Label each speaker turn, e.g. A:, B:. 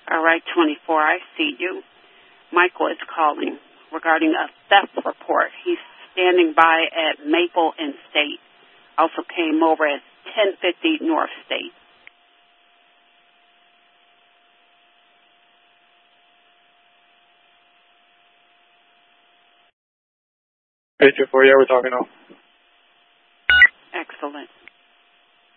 A: All right, 24, I see you. Michael is calling regarding a theft report. He's standing by at Maple and State. Also came over at 1050 North State.
B: Hey, 24, yeah, we're talking now.
A: Excellent.